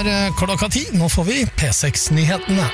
klokka 10. Nå får vi P6-nyhetene.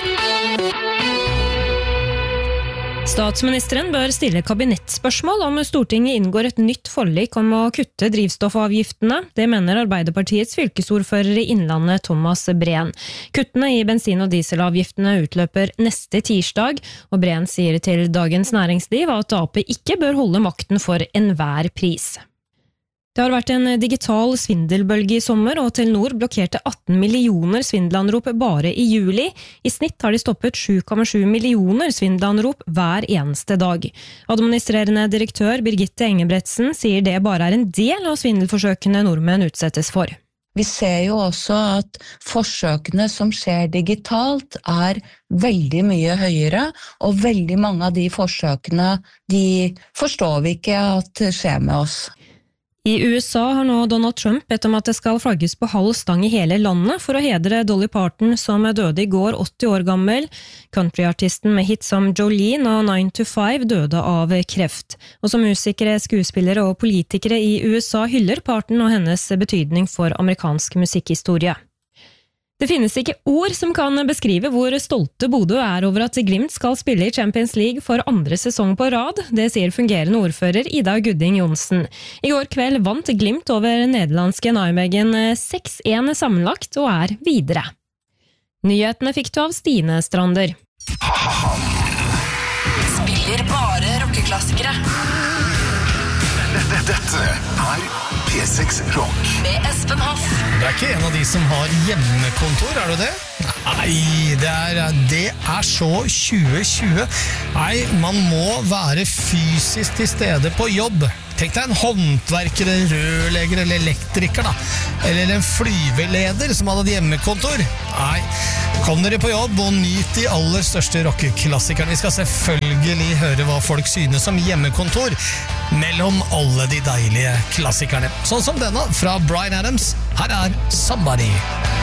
Statsministeren bør stille kabinettspørsmål om Stortinget inngår et nytt forlik om å kutte drivstoffavgiftene. Det mener Arbeiderpartiets fylkesordfører i Innlandet Thomas Breen. Kuttene i bensin- og dieselavgiftene utløper neste tirsdag, og Breen sier til Dagens Næringsliv at AP ikke bør holde makten for enhver pris. Det har vært en digital svindelbølge i sommer, og Telenor blokkerte 18 millioner svindelanrop bare i juli. I snitt har de stoppet 7,7 millioner svindelanrop hver eneste dag. Administrerende direktør Birgitte Engebretsen sier det bare er en del av svindelforsøkene nordmenn utsettes for. Vi ser jo også at forsøkene som skjer digitalt er veldig mye høyere, og veldig mange av de forsøkene de forstår vi ikke at skjer med oss. I USA har nå Donald Trump bedt om at det skal flagges på halv stang i hele landet for å hedre Dolly Parton som døde i går 80 år gammel. Countryartisten med hits som Jolene og 9 to 5 døde av kreft. Og som musikere, skuespillere og politikere i USA hyller Parton og hennes betydning for amerikansk musikkhistorie. Det finnes ikke ord som kan beskrive hvor stolte Bodø er over at Glimt skal spille i Champions League for andre sesong på rad. Det sier fungerende ordfører Ida Gudding Johnsen. I går kveld vant Glimt over nederlandske Nijmegen 6-1 sammenlagt og er videre. Nyhetene fikk du av Stine Strander. Spiller bare rockeklassikere. Dette er P6 Rock med Espen Hoff. Du er ikke en av de som har hjemmekontor, er du det? Nei, det er så 2020. Nei, man må være fysisk til stede på jobb. Tenk deg en håndverker, en rørlegger eller elektriker da. Eller en flyveleder som hadde hjemmekontor. Nei, kom dere på jobb og nyt de aller største rockeklassikerne. Vi skal selvfølgelig høre hva folk synes om hjemmekontor mellom alle de deilige klassikerne. Sånn som denne fra Bryan Adams. Her er Somebody.